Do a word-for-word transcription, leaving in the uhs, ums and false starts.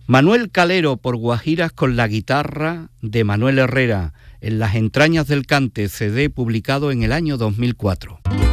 Manuel Calero por Guajiras con la guitarra de Manuel Herrera, En las entrañas del cante, C D publicado en el año dos mil cuatro.